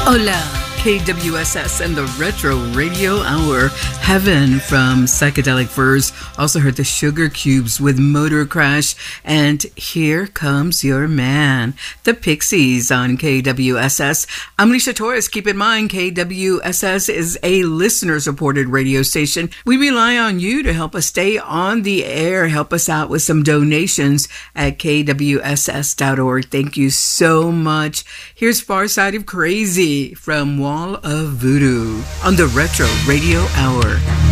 Hola, KWSS and the Retro Radio Hour. Heaven from Psychedelic Furs. Also heard the Sugar Cubes with Motor Crash. And Here Comes Your Man, the Pixies on KWSS. I'm Alicia Torres. Keep in mind, KWSS is a listener-supported radio station. We rely on you to help us stay on the air. Help us out with some donations at kwss.org. Thank you so much. Here's Far Side of Crazy from Wall of Voodoo on the Retro Radio Hour.